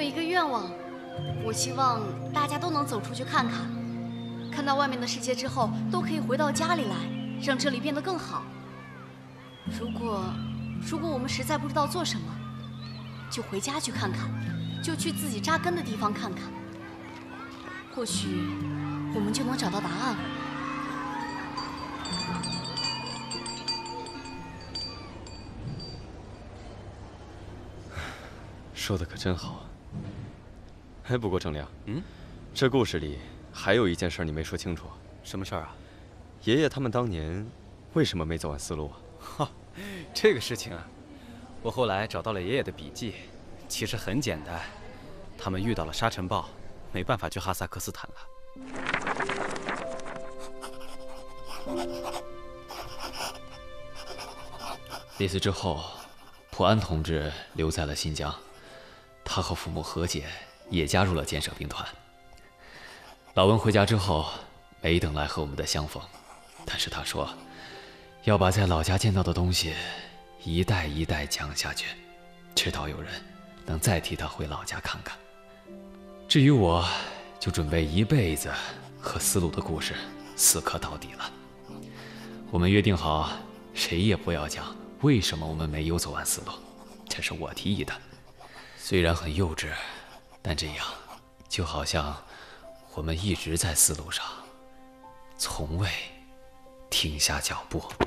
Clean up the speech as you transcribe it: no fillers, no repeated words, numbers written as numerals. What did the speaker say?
有一个愿望，我希望大家都能走出去看看，看到外面的世界之后，都可以回到家里来，让这里变得更好。如果我们实在不知道做什么，就回家去看看，就去自己扎根的地方看看，或许我们就能找到答案了。 说的可真好啊！哎，不过郑亮，这故事里还有一件事你没说清楚。 什么事儿啊？ 爷爷他们当年为什么没走完丝路啊？ 哈，这个事情啊，我后来找到了爷爷的笔记，其实很简单，他们遇到了沙尘暴，没办法去哈萨克斯坦了。 那次之后，普安同志留在了新疆，他和父母和解，也加入了建设兵团。老温回家之后，没等来和我们的相逢，但是他说，要把在老家见到的东西一代一代讲下去，直到有人能再替他回老家看看。至于我，就准备一辈子和丝路的故事死磕到底了。我们约定好，谁也不要讲为什么我们没有走完丝路，这是我提议的。虽然很幼稚，但这样就好像我们一直在丝路上，从未停下脚步。